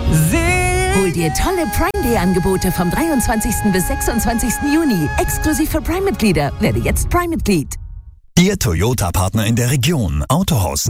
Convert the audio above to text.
Hol dir tolle Prime Day Angebote vom 23. bis 26. Juni. Exklusiv für Prime-Mitglieder. Werde jetzt Prime-Mitglied. Ihr Toyota-Partner in der Region. Autohaus